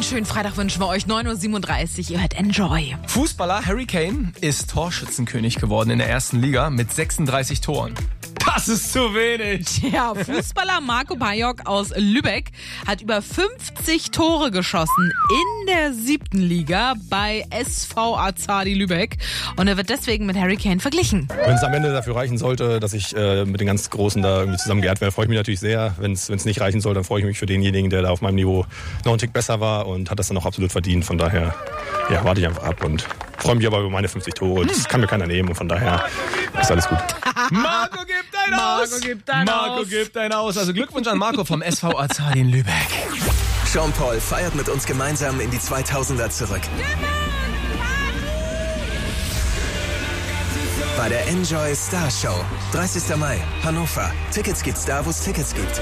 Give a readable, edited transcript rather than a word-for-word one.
schönen Freitag wünschen wir euch. 9:37 Uhr. Ihr hört Enjoy. Fußballer Harry Kane ist Torschützenkönig geworden in der ersten Liga mit 36 Toren. Das ist zu wenig. Ja, Fußballer Marco Bajok aus Lübeck hat über 50 Tore geschossen in der 7. Liga bei SV Azadi Lübeck. Und er wird deswegen mit Harry Kane verglichen. Wenn es am Ende dafür reichen sollte, dass ich mit den ganz Großen da irgendwie zusammen geehrt werde, freue ich mich natürlich sehr. Wenn es nicht reichen soll, dann freue ich mich für denjenigen, der da auf meinem Niveau noch einen Tick besser war und hat das dann auch absolut verdient. Von daher warte ich einfach ab und freue mich aber über meine 50 Tore. Das kann mir keiner nehmen und von daher ist alles gut. Marco gibt einen aus. Marco gibt einen aus. Also Glückwunsch an Marco vom SV Azadi in Lübeck. Jean-Paul feiert mit uns gemeinsam in die 2000er zurück. Bei der Enjoy Star Show. 30. Mai, Hannover. Tickets gibt's da, wo es Tickets gibt.